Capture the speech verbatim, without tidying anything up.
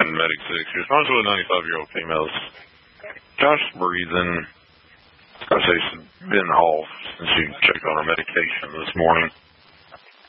and Medic six. She responds with a ninety-five-year-old female. Josh breathing. I say she's been off since she checked on her medication this morning.